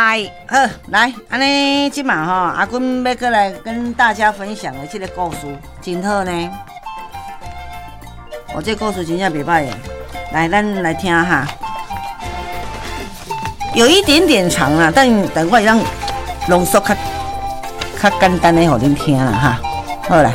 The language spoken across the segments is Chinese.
好，来，安尼即嘛吼，阿君要过来跟大家分享的这个故事，真好呢。这故事真正袂歹的，来，咱来听哈。有一点点长啦，但我会让浓缩较简单的，互恁听啦哈。好来。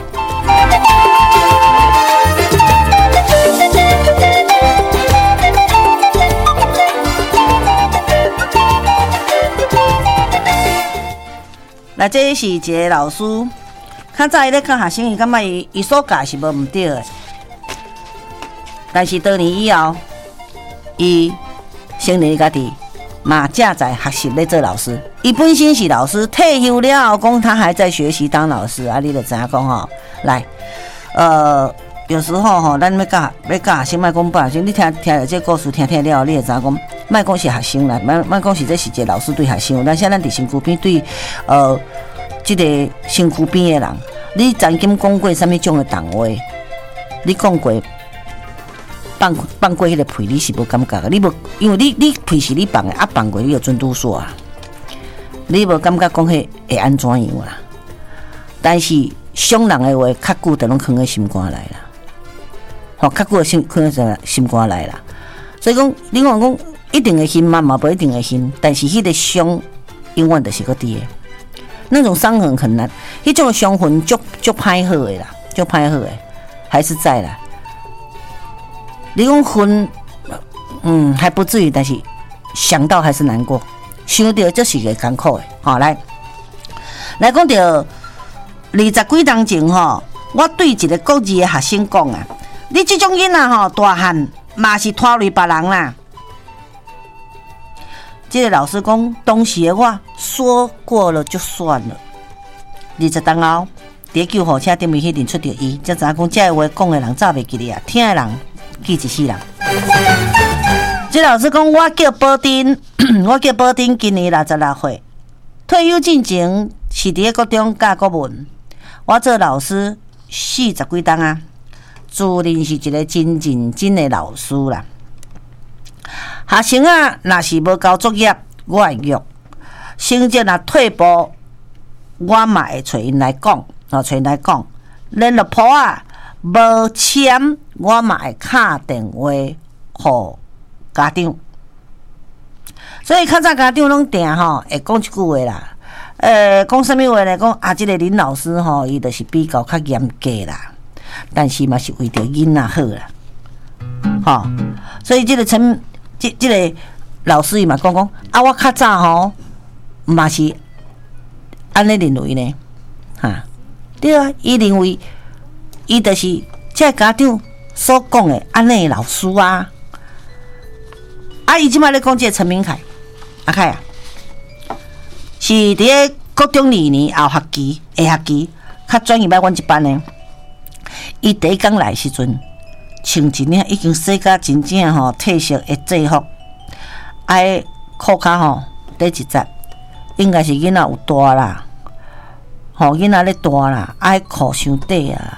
来，这是一个老师，较早伊咧教学生，伊感觉伊所教是无毋对的，但是多年以后，伊承认家己嘛正在学习咧做老师。伊本身是老师，退休了后讲他还在学习当老师啊，你就知影讲吼。来，有时候吼，咱要教学生，莫讲不小心，你听着这故事听了后，你就知影讲，莫讲是学生啦，莫讲是这是一个老师对学生，但是咱伫身躯边对这个身躯边的人，你曾经讲过什么种的谈话？你讲过放过迄个屁，你是无感觉的？你无，因为你屁是你放的，啊放过你就准拄煞啊，你无感觉讲迄会安怎样啦？但是伤人的话，较久就拢藏在心肝内啦，吼，较久就藏在心肝内啦。所以讲，你讲一定会恨嘛，嘛不一定会恨，但是迄个伤永远就是个伫的。那种伤痕很难，迄种伤痕足歹好的啦，足歹好的，还是在啦。你讲恨，还不至于，但是想到还是难过，想到这是个艰苦的。好，来讲到20几年前吼，我对一个国二的学生讲啊，你这种囡仔吼大汉嘛是拖累别人啦。这个老师讲，当时的我说过了就算了。20年后，在救护车顶面迄认出着伊，才知影讲这话讲的人早袂记哩啊，听的人记一世人。这老师讲，我叫保丁，我叫保丁，今年66岁，退休进前是伫国中教国文。我做老师40几年啊，自认是一个真认真的老师啦。学生啊，若是无交作业，我会约；成绩若退步，我嘛会找因来讲，找因来讲。联络簿啊无签，我嘛会敲电话互家长。所以较早家长拢定吼会讲一句话啦，讲啥物话呢？讲啊，这个林老师吼，伊就是比较较严格啦，但是嘛是为着囡仔好啦，吼。所以这个这个老师伊嘛讲啊，我较早吼嘛是安尼认为呢，哈，对啊，伊认为伊就是这家长所讲的安尼的老师啊。啊，伊即摆咧讲这个陈明凯，阿凯啊，是伫个国中2年后学期下学期，较转去买阮一班呢。伊第一天来时阵，穿一领已经洗甲真正吼褪色的制服，爱裤骹吼第一节，应该是囡仔有大啦，吼囡仔咧大啦，爱裤伤短啊。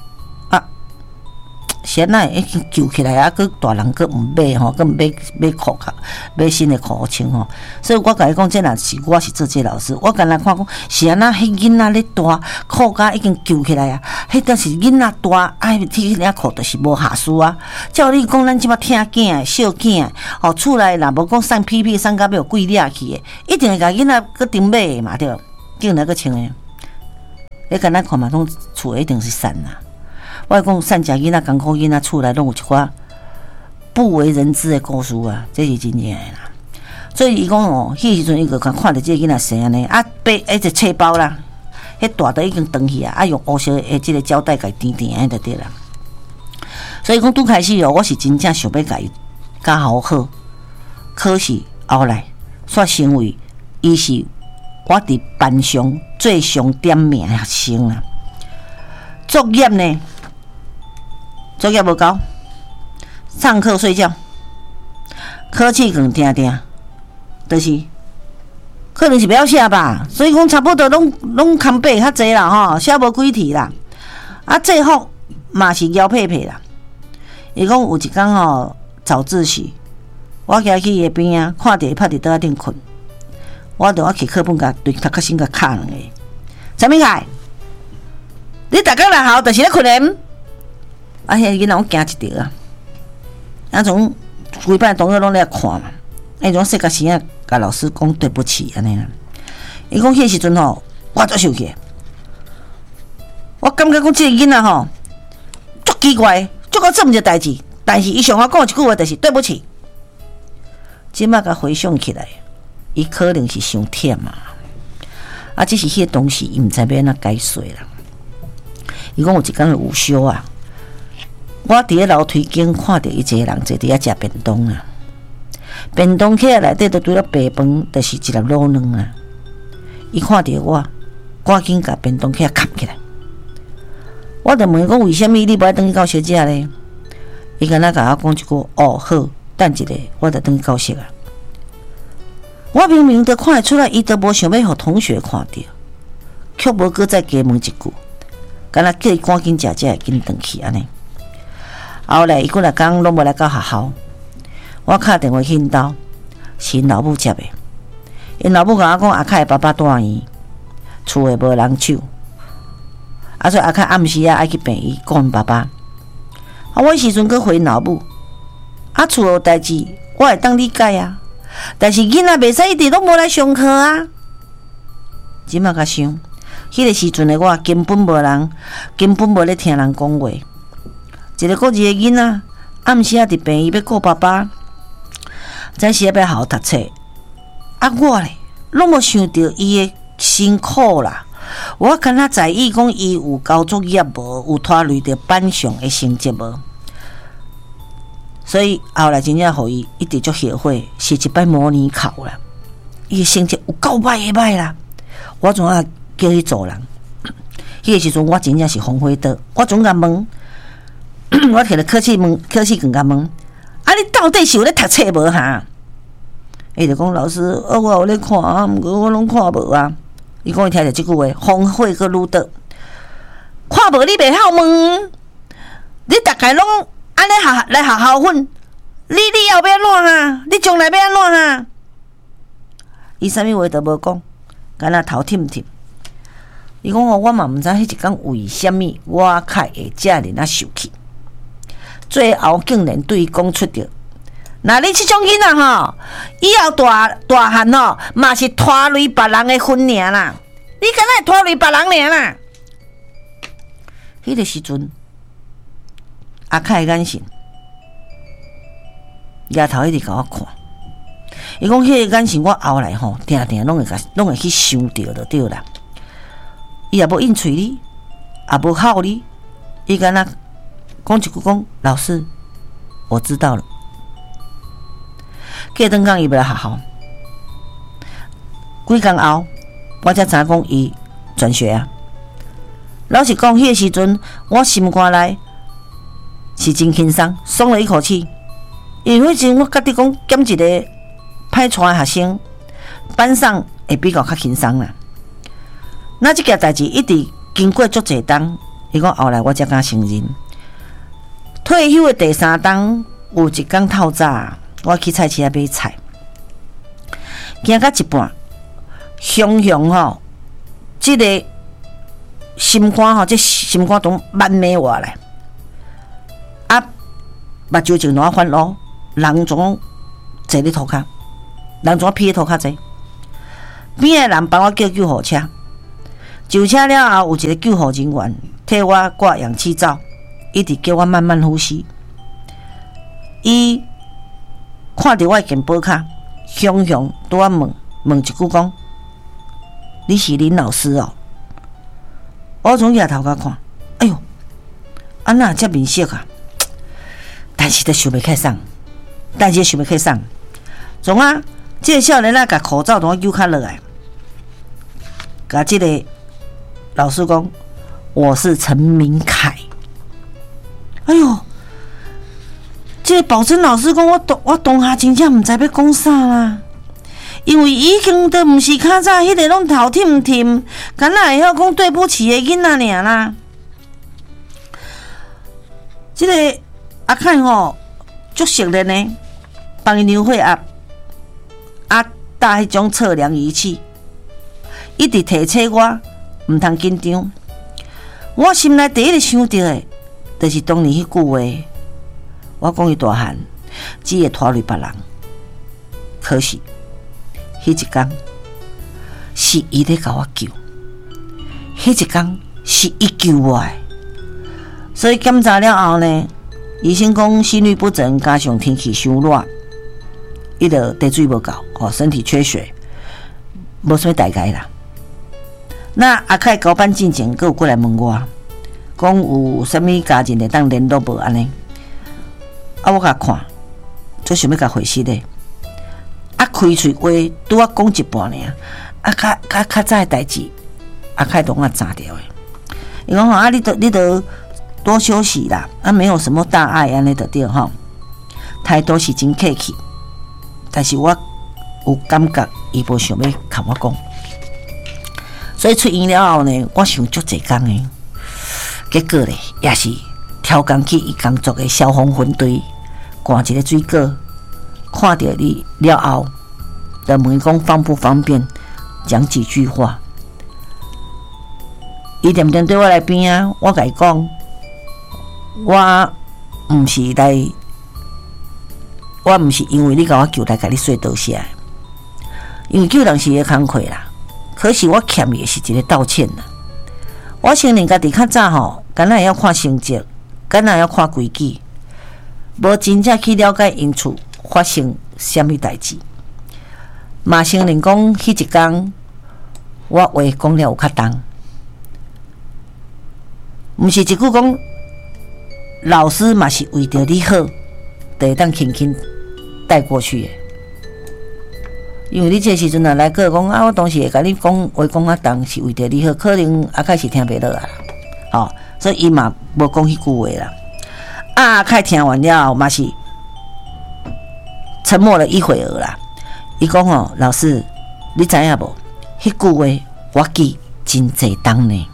先那已经救起来啊，佮大人佮毋买吼，佮毋买裤卡，买新的裤穿吼。所以我甲伊讲，这若是我是做这老师，我干那看讲是安那，迄囡仔咧大，裤架已经救起来啊，迄但是囡仔大，爱踢迄领裤就是无下输啊。照你讲，咱即摆听囝、小囝，吼厝内若无讲送屁屁送到要有几掠去的，一定会甲囡仔佮顶买的嘛对，竟然佮穿的。你干那看嘛，拢厝一定是散啦。我讲善食囡仔、艰苦囡仔，厝内拢有一寡不为人知的故事啊，这是真正的啦。所以伊讲哦，迄时阵伊就看到这个囡仔生安尼，啊，背一册包啦，迄大的已经断去啊，啊用乌色的这个胶带给填填安就对啦。所以讲拄开始哦，我是真正想要甲伊教好，可是后来煞成为伊是我伫班上最上点名的学生啦。作业呢？作业无交，上课睡觉，考试更定定，就是可能是不要写吧。所以讲差不多拢空白较济啦吼，写无几题啦。啊，最后嘛是摇屁屁啦。伊讲有一天吼早自习，我行去伊边啊，看着伊趴伫桌仔顶困， 我就去课本甲对头壳先甲敲两个。陈明凯，你逐工来校就是咧困眠。啊，遐囡仔我惊一条啊！啊，从规班同学拢咧看嘛，迄种细个时啊，甲老师讲对不起安尼啦。伊讲迄时阵吼，我足生气，我感觉讲即个囡仔吼足奇怪，足够做毋着代志，但是伊上我讲一句话就是对不起。即摆甲回想起来，伊可能是伤忝啊，只是迄个东西伊毋知要安怎解释啦。伊讲有一天的午休啊。我伫咧楼梯间看到伊一个人坐伫遐食便当啊，便当起来内底都除了白饭，就是一粒卤卵啊。伊看到我，赶紧甲便当起来扛起来。我就问讲为什么你不爱转去教室食咧？伊敢若甲我讲一句：“哦，好，等一下，我就转去教室啊。”我明明都看得出来，伊都无想要互同学看到，却无搁再加问一句，敢若叫伊赶紧食，紧转去安尼。后来伊几日工拢无来到学校，我敲电话去因兜，是因老母接的。因老母甲我讲阿凯的爸爸住院，厝诶无人手，所以阿凯暗时啊爱去病院讲因爸爸。我时阵去回因老母，厝有代志我会当理解啊，但是囡仔袂使一直拢无来上课啊。即马甲想，迄个时阵的我根本无咧听人讲话。一个国二个囡仔，暗时啊伫病院要顾爸爸，早时要好好读册。我咧，拢无想到伊的辛苦啦。我敢若在意讲伊有交作业无，有拖累着班上的成绩无。所以后来真正互伊一直足后悔，是一摆模拟考啦。伊的成绩有够歹啦。我总啊叫伊做人。迄个时阵我真正是荒废倒，我总甲问。我摕了考试卷甲问，你到底是有咧读册无哈？伊就讲老师，我有咧看啊，毋过我拢看无啊。伊讲伊听着即句话，荒废个愈倒，看无你袂晓问，你逐概拢安尼来学校混，你后要安怎哈？你将来要安怎哈？伊啥物话都无讲，干那头忝忝。伊讲我嘛毋知迄一天为虾米我开会遮尔啊受气。最后竟然对伊讲出着，那你这种囡仔吼，以后大汉吼，嘛是拖累别人的分尔啦。你敢若会拖累别人尔啦？迄个时阵，阿凯的眼神，丫头一直甲我看。伊讲迄个眼神，我后来吼，定定拢会去想着就对啦。伊也无应喙你，也无吼你，伊敢若。讲一句讲，老师，我知道了。过顿讲伊要来学校，几工后，我才知影讲伊转学啊。老实讲，迄个时阵，我心肝内是真轻松，松了一口气。因为迄阵我觉得讲减一个歹带的学生，班上会比较轻松啦。那即件代志一直经过足侪冬，伊讲后来我才敢承认。退休的第3天，有一天透早，我去菜市仔买菜，行到一半，熊吼，这个心肝吼，这心肝都慢慢活来，目睭就哪翻咯，人总坐咧涂骹，人总披咧涂骹坐，边的人帮我叫救护车，上车了后，有一个救护人员替我挂氧气罩。一直叫我慢慢呼吸。伊看到我件宝卡，熊对我问一句讲：“你是林老师哦？”我从抬头甲看，哎呦，安那遮面色啊！但是都想袂开送，从啊，这个少年啊，甲口罩同我揪开落来，甲这个老师讲：“我是陈明凯。”哎呦，这个保真老师讲我当下真正毋知要讲啥啦，因为已经都毋是较早迄个拢头忝，敢若会晓讲对不起的囡仔尔啦。这个阿凯吼足熟练呢，帮伊量血压， 搭迄种测量仪器，一直提醒我毋通紧张。我心内第一个想到的，就是当年迄句话。我讲伊大汉，只会拖累别人。可是，迄一天是伊咧甲我救，迄一天是伊救我的。所以检查了后呢，医生讲心律不整，加上天气伤热，伊就地水无够，身体缺水，无啥物大碍啦。那阿凯交班进前，佫有过来问我，讲有啥物家人会当联络无安尼？啊，我甲看，就想要甲回息咧。啊，开嘴话拄啊讲一半尔，啊，较早的代志，阿凯都我炸掉的。伊讲吼，啊，你都多休息啦，啊，没有什么大碍安尼就对吼。太多是真客气，但是我有感觉伊无想要甲我讲，所以出院了后呢，我想足侪工的，结果咧也是挑工去伊工作的消防分队。挂一个水果，看到你了后，就问讲方不方便讲几句话。伊点点对我来边啊，我甲伊讲，我毋是因为你甲我救来甲你说多谢，因为救人是个工课啦。可是我欠伊是一个道歉啦。我承认家己较早吼，敢若会晓看成绩，敢若会晓看规矩。无真正去了解因厝发生什么代志，嘛承认讲迄一天我话讲了有较重，毋是一句讲老师嘛是为着你好，就会当轻轻带过去的。因为你这时阵来个讲啊，我当时会甲你讲话讲较重，是为着你好，可能阿凯是听袂落啊，所以伊嘛无讲迄句话啦。阿凯听完了，嘛是沉默了一会儿啦。伊讲吼，老师，你知影无？迄句话我记真侪当呢。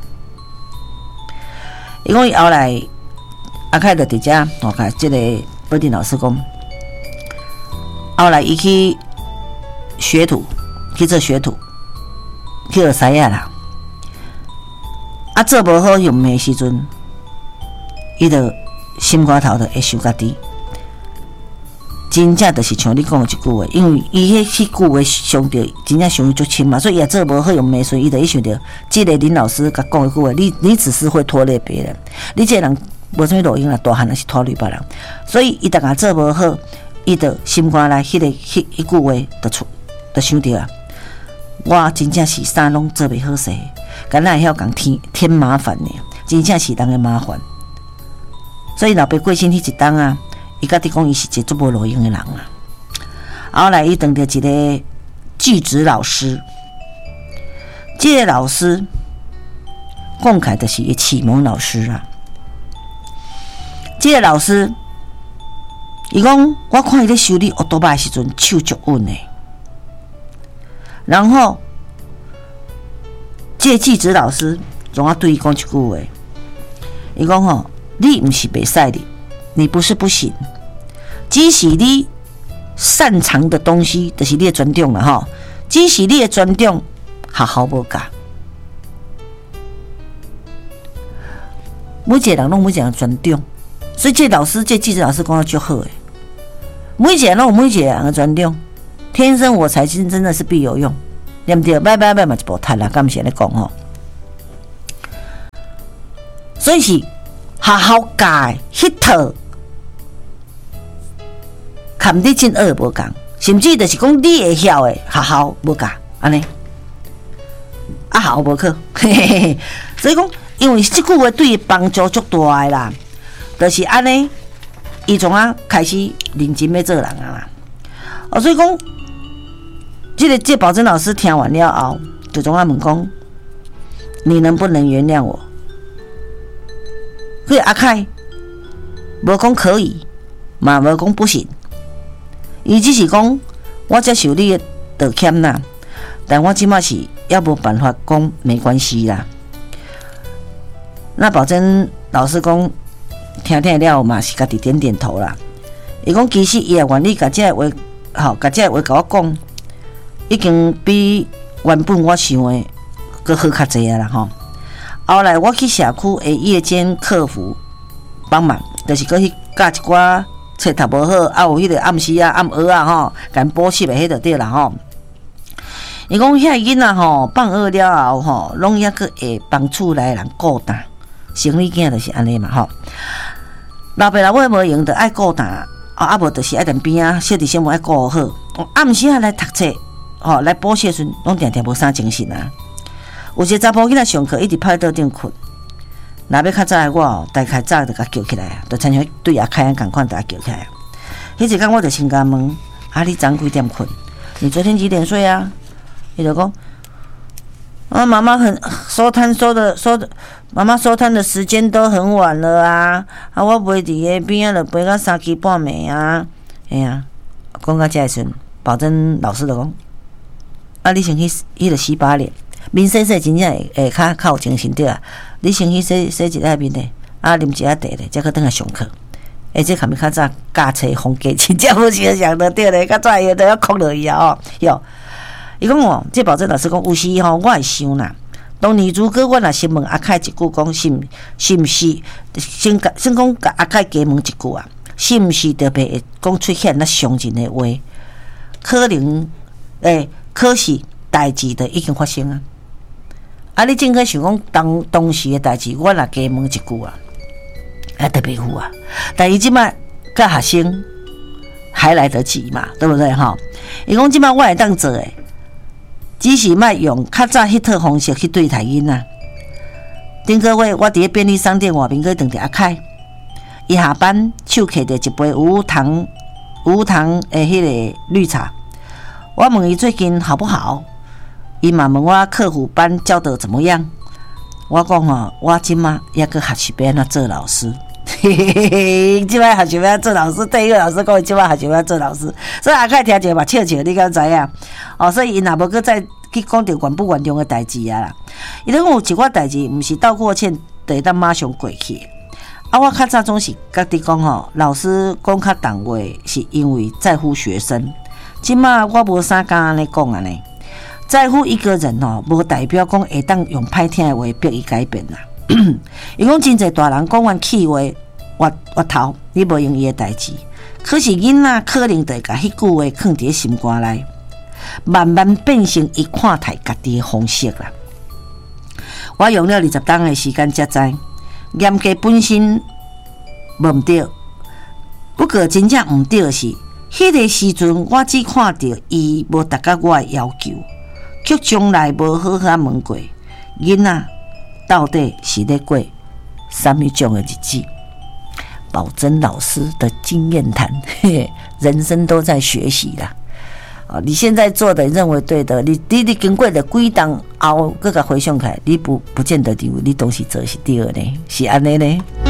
伊讲伊后来，阿凯就伫遮，我甲即个保定老师讲，后来伊去学徒，去做学徒，去学师啊啦。啊，做无好用的时阵，伊就心肝头就会想家己，真正就是像你讲的一句话，因为伊迄句话伤着，真正伤足深嘛，所以也做无好用美术，伊就伊想着，即个林老师甲讲一句话，你只是会拖累别人，你这个人无啥物路用啦，大汉也是拖累别人，所以伊逐个做无好，伊就心肝内迄句话就想着啊，我真正是啥拢做袂好势，敢若会晓共添麻烦呢，真正是人的麻烦。所以老爸过身迄一当啊，伊甲你讲伊是一个足无路用的人啊。后来伊碰到一个巨子老师，这个老师讲起来就是伊启蒙老师啊。这个老师，伊讲我看伊咧修理奥多巴的时阵手足稳的，然后这个巨子老师总要对伊讲一句话，伊讲吼。你不是袂使的，你不是不行，只是你擅长的东西，就是你的专长了哈。只是你的专长好好无教，每一个人拢每一个专长，所以这老师，这记者老师讲得足好诶。每一个人拢有每一个人的专长，天生我材真的是必有用，对不对？拜嘛一部摊啦，敢毋是安尼讲吼？所以是。好好教迄套，含你真学无共，甚至就是讲你会晓的，好好无教安尼，啊好无去，嘿嘿嘿。所以讲，因为这句话对伊帮助足大的啦，就是安尼，伊从啊开始认真要做人啊啦。所以讲，这保真老师听完了后，就从啊问讲，你能不能原谅我？所以阿凯无讲可以，嘛无讲不行，伊只是讲我接受你的道歉啦，但我即马是也无办法讲没关系啦。那保证老师讲听了嘛是家己点点头啦。伊讲其实伊也愿意甲这个话，甲这个话甲我讲， 已经比原本我想的搁好较济啊啦吼。后来我去社区的夜间客服帮忙，就是搁去教一寡册读无好，有迄个暗时啊、暗学啊吼，甲因补习的迄就对啦吼。伊讲遐囡仔吼放学了后吼，拢抑个会帮厝内人顾担，生理囝就是安尼嘛吼。老爸老母无用，就爱顾担，无就是爱踮边啊，小弟小妹爱顾好。暗时啊来读册，吼来补习的时阵，拢定定无啥精神啊。有些查甫囡仔上课一直趴倒顶困，若要较早的我大概早就甲叫起来啊，就亲像对阿开共款，就甲叫起来啊。迄一天我就先甲问，你昨几点困？你昨天几点睡啊？伊就讲，妈妈妈妈收摊的时间都很晚了啊！我陪伫个边仔就陪到3更半暝啊！哎呀，讲到这时阵，保证老师就讲，你先去迄个洗把脸，面洗洗真正会较有精神对啊！你先去洗一下面咧，啉一下茶咧，才去转来上课。这较较早教册风格真正无相像的对咧，较早伊都要哭落去啊！哟。伊讲这保证老师讲，有时我会想啦，当年如果我若先问阿凯一句，讲是毋是先讲甲阿凯加问一句啊，是毋是特别会讲出现那伤人的话？可能可是代志就已经发生啊！你正确想讲当时的代志，我若加问一句啊，特别好啊！但伊即摆甲学生还来得及嘛，对不对哈？伊讲即摆我会当做诶。只是莫用较早迄套方式去对待囡仔。顶个月我伫便利商店外面去等着阿凯，伊下班手摕着一杯无糖的迄个绿茶。我问伊最近好不好？伊嘛问我客服班教得怎么样？我讲我即马抑个学习要安怎做老师。即摆学习要做老师，对一个老师讲，即摆学习要做老师，所以阿凯听者嘛笑笑，你敢知影？所以伊若无搁再去讲着原不原谅的代志啊啦。伊讲有一寡代志，毋是道过歉就会当马上过去。我较早总是甲你讲老师讲较重话，是因为在乎学生。即马我无啥敢安尼讲安尼，在乎一个人无代表讲会当用歹听的话逼伊改变啦。伊讲真侪大人讲完气话。我头，你无用伊的代志，可是囡仔可能就会甲迄句话藏伫心肝内，慢慢变成伊看待家己的方式啦。我用了20天的时间才知，严格本身无毋对，不过真正毋对是，迄个时阵我只看到伊无达到我的要求，却从来无好好问过囡仔到底是咧过什么种的日子。宝珍老师的经验谈，人生都在学习啦。你现在做的认为对的，你经过的几档后，各个回想起来，你不见得认为你东西做是对的呢，是安尼呢。